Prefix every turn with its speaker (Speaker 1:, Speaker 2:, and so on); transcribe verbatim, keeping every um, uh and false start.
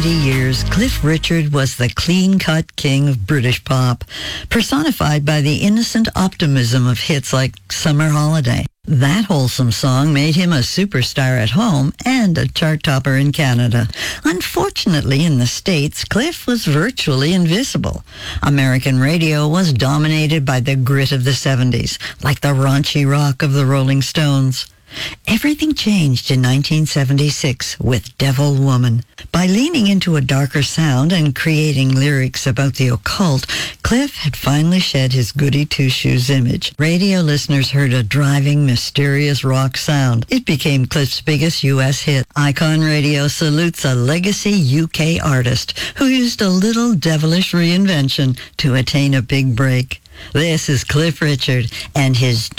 Speaker 1: thirty years, Cliff Richard was the clean-cut king of British pop, personified by the innocent optimism of hits like Summer Holiday. That wholesome song made him a superstar at home and a chart topper in Canada. Unfortunately, in the States, Cliff was virtually invisible. American radio was dominated by the grit of the seventies, like the raunchy rock of the Rolling Stones. Everything changed in nineteen seventy-six with Devil Woman. By leaning into a darker sound and creating lyrics about the occult, Cliff had finally shed his goody two-shoes image. Radio listeners heard a driving, mysterious rock sound. It became Cliff's biggest U S hit. Icon Radio salutes a legacy U K artist who used a little devilish reinvention to attain a big break. This is Cliff Richard and his